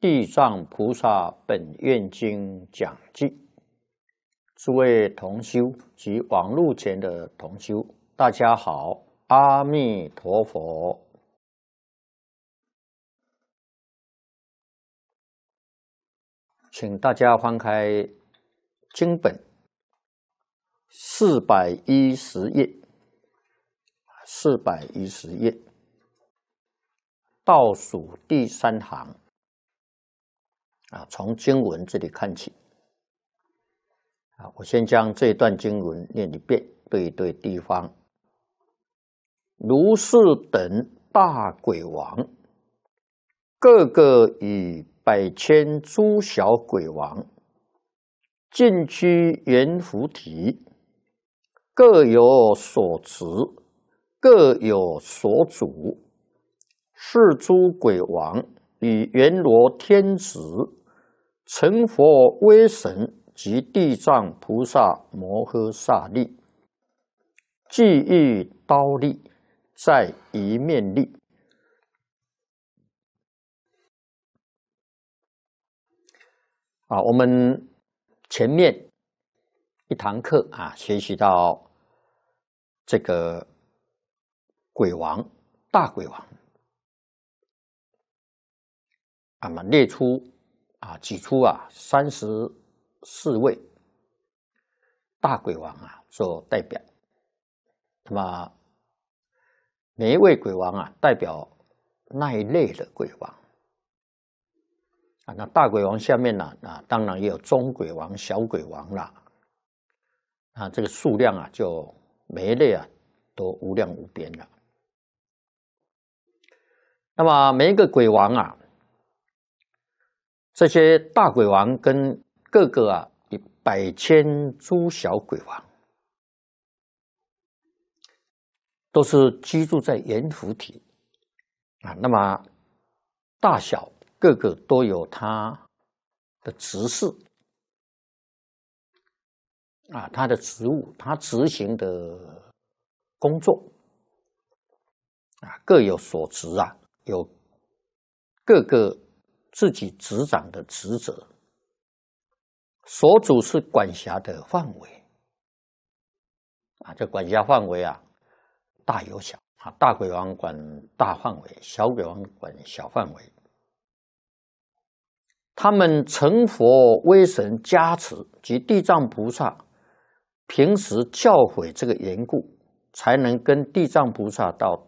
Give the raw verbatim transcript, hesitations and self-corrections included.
地藏菩萨本愿经讲记，诸位同修及网络前的同修，大家好，阿弥陀佛。请大家翻开经本四百一十页，四百一十页倒数第三行。啊，从经文这里看起。啊，我先将这一段经文念一遍，对一对地方。如是等大鬼王，个个与百千诸小鬼王，尽趋圆菩提，各有所持，各有所主。是诸鬼王与阎罗天子、成佛威神及地藏菩萨摩诃萨力，既欲刀力，在一面力。啊，我们前面一堂课啊，学习到这个鬼王、大鬼王。那么列出啊，举出啊三十四位大鬼王啊做代表。那么每一位鬼王啊，代表那一类的鬼王啊。那大鬼王下面呢，啊，当然也有中鬼王、小鬼王啦。啊，这个数量啊，就每一类啊都无量无边了。那么每一个鬼王啊，这些大鬼王跟各个啊百千诸小鬼王，都是居住在阎浮提啊。那么大小各个都有他的职事啊，他的职务，他执行的工作啊，各有所职啊，有各个自己执掌的职责，所主是管辖的范围啊，这管辖范围啊，大有小啊，大鬼王管大范围，小鬼王管小范围。他们成佛威神加持及地藏菩萨平时教诲这个缘故，才能跟地藏菩萨到